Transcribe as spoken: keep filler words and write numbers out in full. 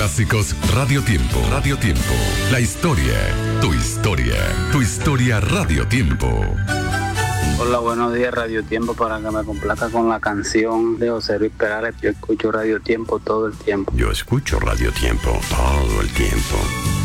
clásicos Radio Tiempo. Radio Tiempo. La historia, tu historia, tu historia Radio Tiempo. Hola, buenos días Radio Tiempo, para que me complazca con la canción de José Luis Perales. Yo escucho Radio Tiempo todo el tiempo. Yo escucho Radio Tiempo todo el tiempo.